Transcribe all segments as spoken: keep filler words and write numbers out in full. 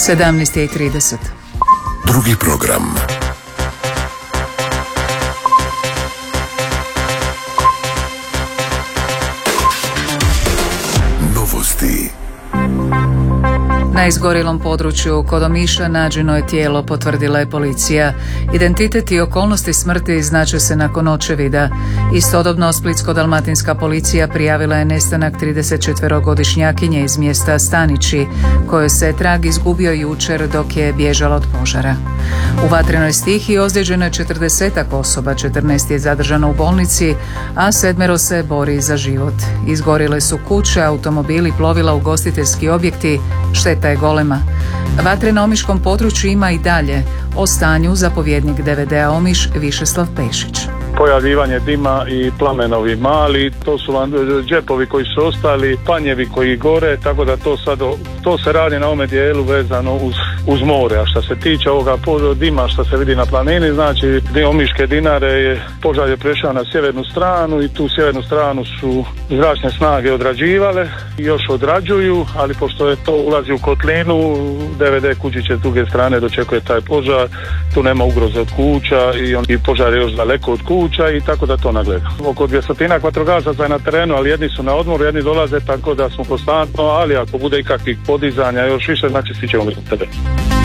sedamnaest i trideset. Drugi program. Novosti. Na izgorjelom području kod Omiša nađeno je tijelo, potvrdila je policija. Identitet i okolnosti smrti znače se nakon očevida. Istodobno Splitsko-dalmatinska policija prijavila je nestanak tridesetčetverogodišnjakinje iz mjesta Stanići, kojoj se trag izgubio jučer dok je bježala od požara. U vatrenoj stihiji ozlijeđeno je četrdesetak osoba, četrnaest je zadržano u bolnici, a sedmero se bori za život. Izgorjele su kuće, automobili, plovila, ugostiteljski objekti, šteta je golema. Vatre na omiškom području ima i dalje. O stanju zapovjednik D V D-a Omiš Višeslav Pešić. Pojavljivanje dima i plamenovi mali, to su vam džepovi koji su ostali, panjevi koji gore, tako da to sad, to se radi na ovome dijelu vezano uz, uz more. A što se tiče ovoga dima što se vidi na planini, znači Omiške Dinare je požar je prešao na sjevernu stranu i tu sjevernu stranu su zračne snage odrađivale i još odrađuju, ali pošto je to ulazi u kotlinu, D V D Kučiće s druge strane dočekuje taj požar, tu nema ugroze od kuća i, on, i požar je još daleko od kuća i tako da to nagleda. Oko dvjestotinak vatrogasaca je na terenu, ali jedni su na odmoru, jedni dolaze, tako da smo konstantno, ali ako bude ikakvih podizanja još više, znači svi ćemo biti na terenu.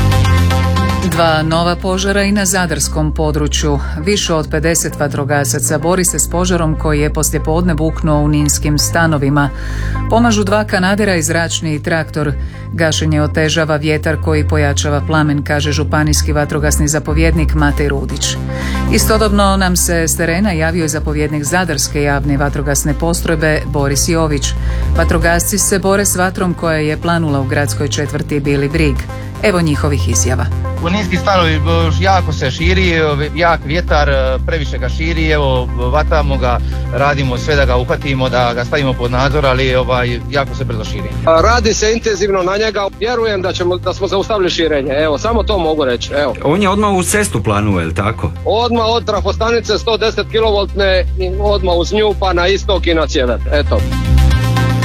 Dva nova požara i na zadarskom području. Više od pedeset vatrogasaca bori se s požarom koji je poslijepodne buknuo u ninskim stanovima. Pomažu dva kanadera i zračni traktor. Gašenje otežava vjetar koji pojačava plamen, kaže županijski vatrogasni zapovjednik Matej Rudić. Istodobno nam se s terena javio i zapovjednik Zadarske javne vatrogasne postrojbe Boris Jović. Vatrogasci se bore s vatrom koja je planula u gradskoj četvrti Bili Brig. Evo njihovih izjava. U ninskim stanovi jako se širi, jak vjetar, previše ga širi, evo vatamo ga, radimo sve da ga uhvatimo, da ga stavimo pod nadzor, ali ovaj, jako se brzo širi. Radi se intenzivno na njega, vjerujem da, ćemo, da smo zaustavili širenje, evo samo to mogu reći. Evo. On je odmah uz cestu planuje, je li tako? Odmah od trafostanice sto deset kilovoltne, odmah uz nju pa na istok i na sjever, eto.